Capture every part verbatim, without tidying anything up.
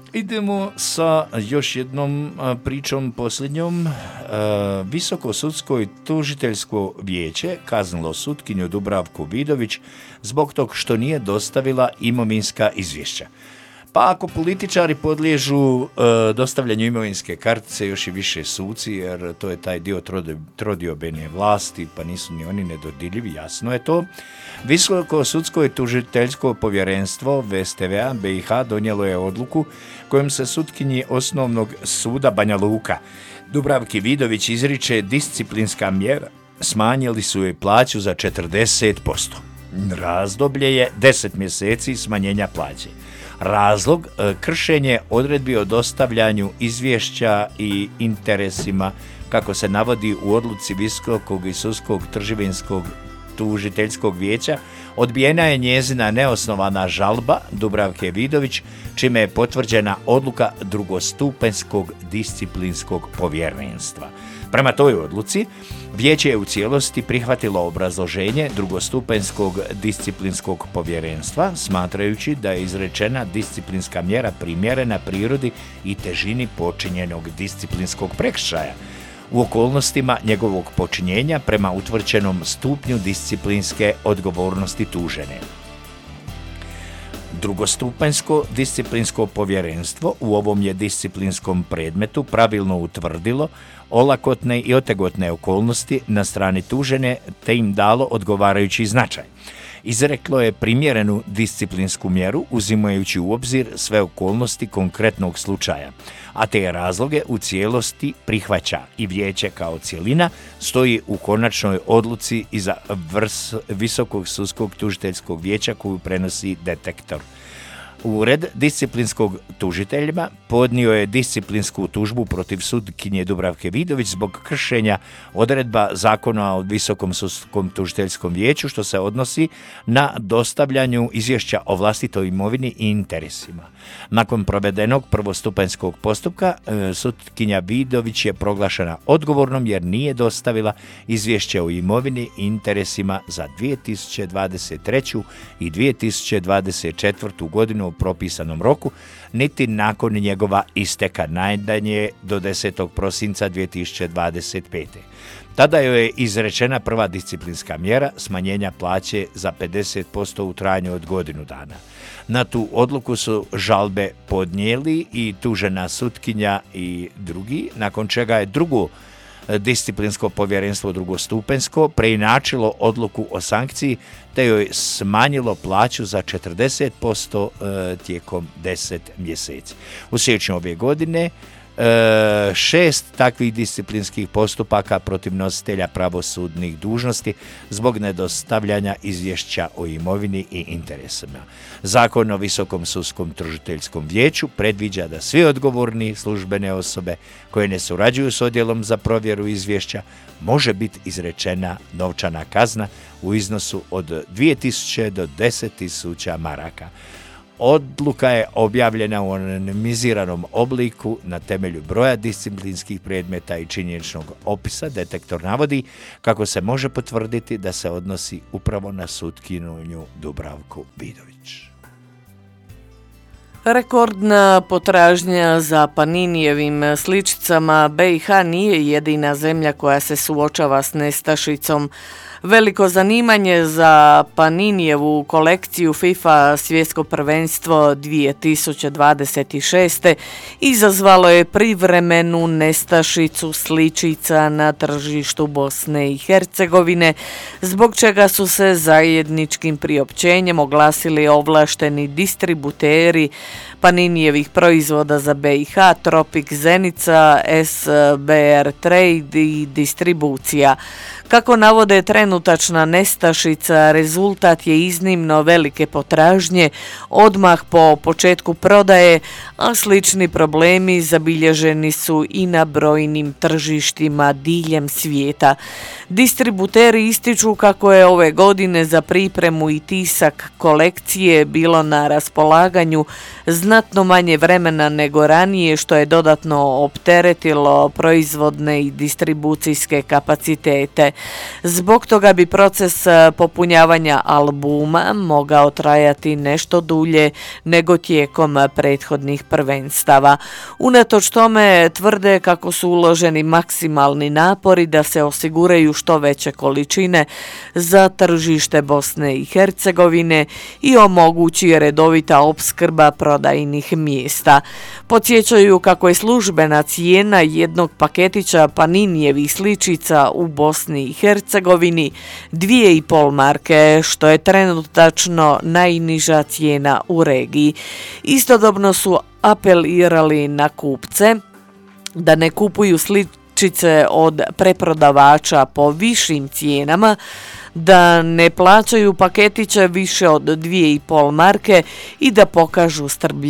Idemo sa još jednom pričom posljednjom. Visoko sudsko i tužiteljsko vijeće kaznilo sutkinju Dubravku Vidović zbog tog što nije dostavila imovinska izvješća. Pa ako političari podliježu e, dostavljanju imovinske kartice, još i više suci, jer to je taj dio trodiobene vlasti, pa nisu ni oni nedodirljivi, jasno je to. Visoko sudsko i tužiteljsko povjerenstvo V S T V-a B i H donijelo je odluku kojom se sutkinji Osnovnog suda Banja Luka Dubravki Vidović izriče disciplinska mjera. Smanjili su joj plaću za četrdeset posto. Razdoblje je deset mjeseci smanjenja plaće. Razlog, kršenje odredbi o dostavljanju izvješća i interesima, kako se navodi u odluci Visokog i sudskog trživinskog tužiteljskog vijeća, odbijena je njezina neosnovana žalba Dubravke Vidović, čime je potvrđena odluka drugostupanjskog disciplinskog povjerenstva. Prema toj odluci, vijeće je u cijelosti prihvatilo obrazloženje drugostupanjskog disciplinskog povjerenstva, smatrajući da je izrečena disciplinska mjera primjerena prirodi i težini počinjenog disciplinskog prekršaja u okolnostima njegovog počinjenja prema utvrđenom stupnju disciplinske odgovornosti tužene. Drugostupanjsko disciplinsko povjerenstvo u ovom je disciplinskom predmetu pravilno utvrdilo olakotne i otegotne okolnosti na strani tužene te im dalo odgovarajući značaj. Izreklo je primjerenu disciplinsku mjeru uzimajući u obzir sve okolnosti konkretnog slučaja, a te razloge u cijelosti prihvaća i vijeće kao cjelina stoji u konačnoj odluci iza vrs Visokog sudskog tužiteljskog vijeća koju prenosi Detektor. Ured disciplinskog tužiteljima podnio je disciplinsku tužbu protiv sutkinje Dubravke Vidović zbog kršenja odredba Zakona o Visokom sudskom tužiteljskom vijeću što se odnosi na dostavljanju izvješća o vlastitoj imovini i interesima. Nakon provedenog prvostupanjskog postupka, sutkinja Vidović je proglašena odgovornom jer nije dostavila izvješće o imovini i interesima za dvije tisuće dvadeset treću i dvije tisuće dvadeset četvrtu godinu u propisanom roku, niti nakon njegova isteka najdalje do desetog prosinca dvije tisuće dvadeset pete. Tada joj je izrečena prva disciplinska mjera smanjenja plaće za pedeset posto u trajanju od godinu dana. Na tu odluku su žalbe podnijeli i tužena sutkinja i drugi, nakon čega je drugo disciplinsko povjerenstvo drugostupanjsko preinačilo odluku o sankciji te joj smanjilo plaću za četrdeset posto tijekom deset mjeseci. U siječnju ove godine šest takvih disciplinskih postupaka protiv nositelja pravosudnih dužnosti zbog nedostavljanja izvješća o imovini i interesima. Zakon o Visokom sudskom tužiteljskom vijeću predviđa da svi odgovorni službene osobe koje ne surađuju s odjelom za provjeru izvješća može biti izrečena novčana kazna u iznosu od dvije tisuće do deset tisuća maraka. Odluka je objavljena u anonimiziranom obliku na temelju broja disciplinskih predmeta i činjeničnog opisa. Detektor navodi kako se može potvrditi da se odnosi upravo na sutkinju Dubravku Vidović. Rekordna potražnja za Paninijevim sličicama B i H nije jedina zemlja koja se suočava s nestašicom. Veliko zanimanje za Paninijevu kolekciju FIFA svjetsko prvenstvo dvije tisuće dvadeset šeste izazvalo je privremenu nestašicu sličica na tržištu Bosne i Hercegovine, zbog čega su se zajedničkim priopćenjem oglasili ovlašteni distributeri Paninijevih proizvoda za B i H, Tropik Zenica, S B R Trade i distribucija. Kako navode, trenutačna nestašica rezultat je iznimno velike potražnje odmah po početku prodaje, a slični problemi zabilježeni su i na brojnim tržištima diljem svijeta. Distributeri ističu kako je ove godine za pripremu i tisak kolekcije bilo na raspolaganju znatno manje vremena nego ranije, što je dodatno opteretilo proizvodne i distribucijske kapacitete. Zbog toga Stoga bi proces popunjavanja albuma mogao trajati nešto dulje nego tijekom prethodnih prvenstava. Unatoč tome tvrde kako su uloženi maksimalni napori da se osiguraju što veće količine za tržište Bosne i Hercegovine i omogući redovita opskrba prodajnih mjesta. Podsjećaju kako je službena cijena jednog paketića Paninijevih sličica u Bosni i Hercegovini dvije i pol marke, što je trenutačno najniža cijena u regiji. Istodobno su apelirali na kupce da ne kupuju sličice od preprodavača po višim cijenama, da ne plaćaju paketiće više od dvije i pol marke i da pokažu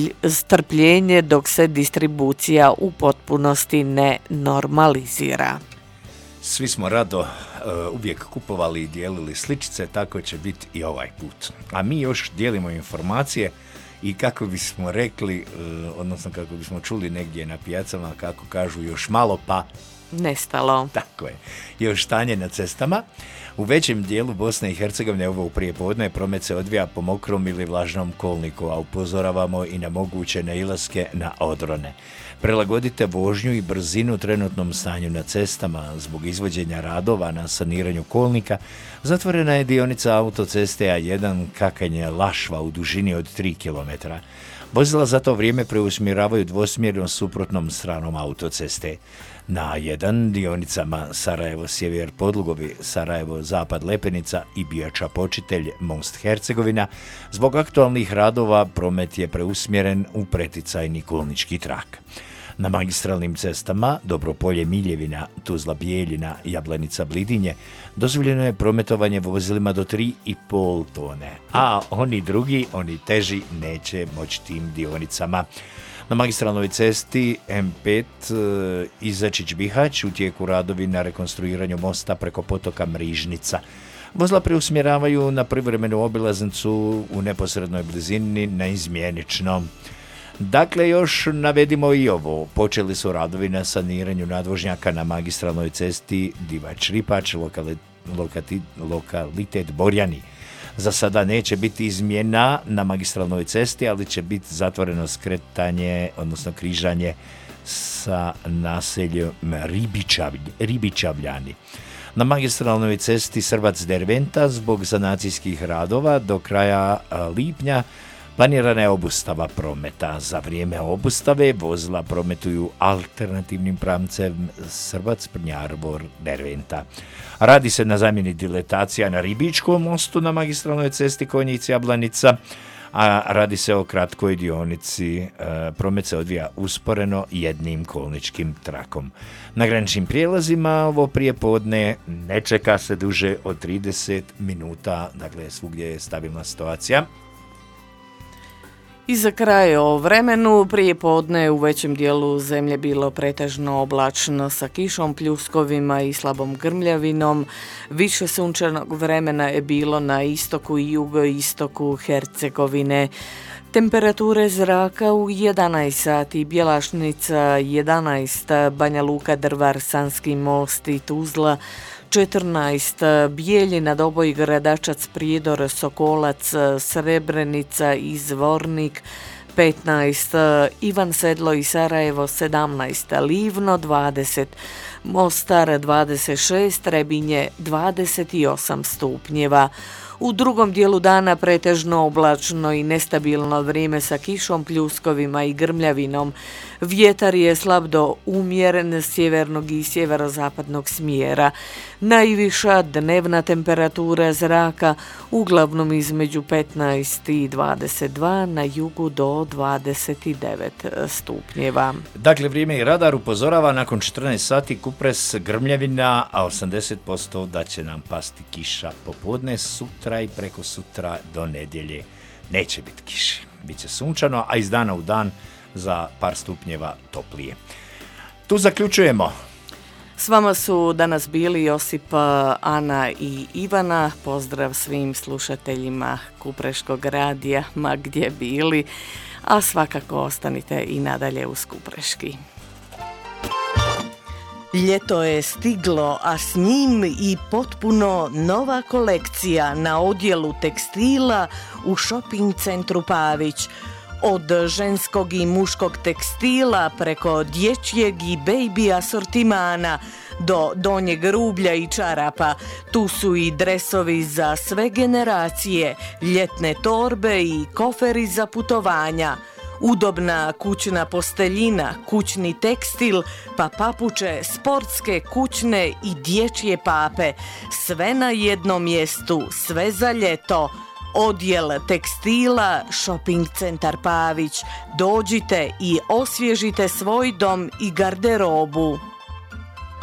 strpljenje dok se distribucija u potpunosti ne normalizira. Svi smo rado uh, uvijek kupovali i dijelili sličice, tako će biti i ovaj put. A mi još dijelimo informacije i kako bismo rekli, uh, odnosno kako bismo čuli negdje na pijacama, kako kažu još malo pa nestalo. Tako je. Još stanje na cestama. U većem dijelu Bosne i Hercegovine ovo u prijepodne promet se odvija po mokrom ili vlažnom kolniku, a upozoravamo i na moguće nailaske na odrone. Prilagodite vožnju i brzinu trenutnom stanju na cestama. Zbog izvođenja radova na saniranju kolnika zatvorena je dionica autoceste A jedan Kakanje-Lašva u dužini od tri kilometra. Vozila za to vrijeme preusmjeravaju dvosmjerno suprotnom stranom autoceste. Na A jedan dionicama Sarajevo-Sjever Podlugovi, Sarajevo-Zapad Lepenica i Bijača-Počitelj Most Hercegovina, zbog aktualnih radova promet je preusmjeren u preticajni kolnički trak. Na magistralnim cestama Dobropolje-Miljevina, Tuzla-Bijeljina, Jablanica-Blidinje dozvoljeno je prometovanje vozilima do tri i pol tone, a oni drugi, oni teži, neće moći tim dionicama. Na magistralnoj cesti M pet Izačić-Bihać u tijeku radovi na rekonstruiranju mosta preko potoka Mrižnica. Vozila preusmjeravaju na privremenu obilaznicu u neposrednoj blizini neizmjenično. Dakle, još navedimo i ovo. Počeli su radovi na saniranju nadvožnjaka na magistralnoj cesti Divač-Ripač, lokalitet, lokalitet Borjani. Za sada neće biti izmjena na magistralnoj cesti, ali će biti zatvoreno skretanje, odnosno križanje sa naseljem Ribičavljani. Na magistralnoj cesti Srbac-Derventa zbog sanacijskih radova do kraja lipnja planirana je obustava prometa. Za vrijeme obustave vozila prometuju alternativnim pravcem Srbac-Prnjarvor-Derventa. Radi se na zamjeni diletacija na Ribičkom mostu na magistralnoj cesti Konjic-Jablanica, a radi se o kratkoj dionici. Promet se odvija usporeno jednim kolničkim trakom. Na graničnim prijelazima ovo prijepodne ne čeka se duže od trideset minuta, dakle svugdje je stabilna situacija. I za kraj o vremenu, prije podne u većem dijelu zemlje bilo pretežno oblačno sa kišom, pljuskovima i slabom grmljavinom. Više sunčanog vremena je bilo na istoku i jugoistoku Hercegovine. Temperature zraka u jedanaest sati, Bjelašnica jedanaest, Banja Luka, Drvar, Sanski Most i Tuzla četrnaest, Bijeljina, Doboj, Gradačac, Prijedor, Sokolac, Srebrenica i Zvornik petnaest, Ivan Sedlo i Sarajevo sedamnaest, Livno dvadeset, Mostar dvadeset šest, Trebinje dvadeset osam stupnjeva. U drugom dijelu dana pretežno oblačno i nestabilno vrijeme sa kišom, pljuskovima i grmljavinom. Vjetar je slab do umjeren sjevernog i sjeverozapadnog smjera. Najviša dnevna temperatura zraka uglavnom između petnaest i dvadeset dva, na jugu do dvadeset devet stupnjeva. Dakle, vrijeme i radar upozorava nakon četrnaest sati kupres grmljavina, a osamdeset posto da će nam pasti kiša popodne, sutra i preko sutra do nedjelje neće biti kiše. Biće sunčano, a iz dana u dan za par stupnjeva toplije. Tu zaključujemo. S vama su danas bili Josip, Ana i Ivana. Pozdrav svim slušateljima Kupreškog radija, ma gdje bili, a svakako ostanite i nadalje uz Kupreški. Ljeto je stiglo, a s njim i potpuno nova kolekcija na odjelu tekstila u shopping centru Pavić. Od ženskog i muškog tekstila preko dječjeg i baby asortimana do donjeg rublja i čarapa. Tu su i dresovi za sve generacije, ljetne torbe i koferi za putovanja. Udobna kućna posteljina, kućni tekstil, pa papuče, sportske, kućne i dječje pape. Sve na jednom mjestu, sve za ljeto. Odjel tekstila, shopping centar Pavić. Dođite i osvježite svoj dom i garderobu.